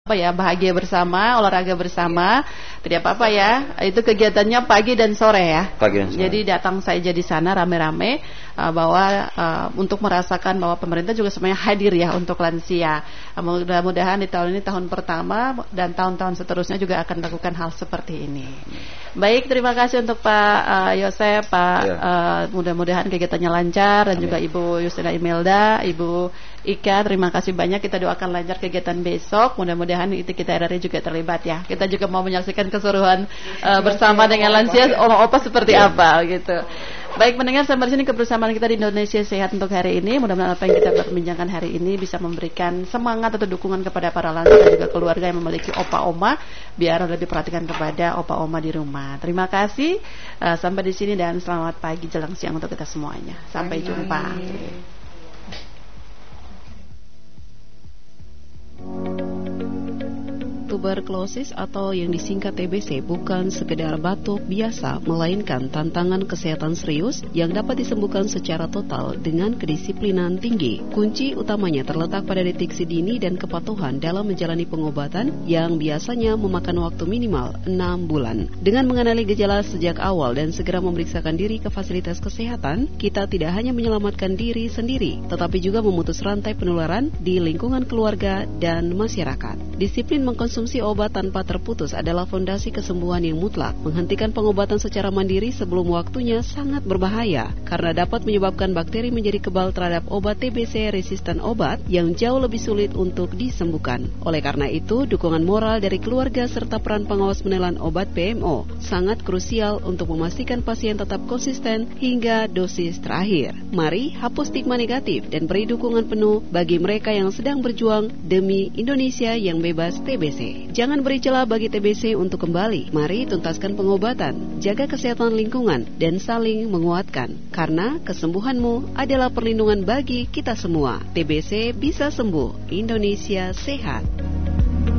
bahagia bersama, olahraga bersama. Tidak apa-apa ya. Itu kegiatannya pagi dan sore ya. Pagi dan sore. Jadi datang saja di sana rame-rame bahwa untuk merasakan bahwa pemerintah juga semuanya hadir ya untuk lansia. Mudah-mudahan di tahun ini tahun pertama dan tahun-tahun seterusnya juga akan lakukan hal seperti ini. Baik, terima kasih untuk Pak Yosef, Pak. Mudah-mudahan kegiatannya lancar dan juga Ibu Yustina Imelda, Ibu Ika, terima kasih banyak. Kita doakan lancar kegiatan besok. Mudah-mudahan itu kita RRI juga terlibat ya. Kita juga mau menyaksikan keseruan bersama dengan lansia oma-opa seperti apa gitu. Baik pendengar, sampai di sini kebersamaan kita di Indonesia Sehat untuk hari ini. Mudah-mudahan apa yang kita perbincangkan hari ini bisa memberikan semangat atau dukungan kepada para lansia dan juga keluarga yang memiliki opa-oma, biar lebih perhatikan kepada opa-oma di rumah. Terima kasih. Sampai di sini dan selamat pagi jelang siang untuk kita semuanya. Sampai jumpa. Tuberkulosis atau yang disingkat TBC bukan sekedar batuk biasa, melainkan tantangan kesehatan serius yang dapat disembuhkan secara total dengan kedisiplinan tinggi. Kunci utamanya terletak pada deteksi dini dan kepatuhan dalam menjalani pengobatan yang biasanya memakan waktu minimal 6 bulan. Dengan mengenali gejala sejak awal dan segera memeriksakan diri ke fasilitas kesehatan, kita tidak hanya menyelamatkan diri sendiri, tetapi juga memutus rantai penularan di lingkungan keluarga dan masyarakat. Disiplin mengkonsumsi obat tanpa terputus adalah fondasi kesembuhan yang mutlak. Menghentikan pengobatan secara mandiri sebelum waktunya sangat berbahaya karena dapat menyebabkan bakteri menjadi kebal terhadap obat TBC resisten obat yang jauh lebih sulit untuk disembuhkan. Oleh karena itu, dukungan moral dari keluarga serta peran pengawas penelan obat PMO sangat krusial untuk memastikan pasien tetap konsisten hingga dosis terakhir. Mari hapus stigma negatif dan beri dukungan penuh bagi mereka yang sedang berjuang demi Indonesia yang bebas TBC. Jangan beri celah bagi TBC untuk kembali. Mari tuntaskan pengobatan, jaga kesehatan lingkungan, dan saling menguatkan. Karena kesembuhanmu adalah perlindungan bagi kita semua. TBC bisa sembuh. Indonesia sehat.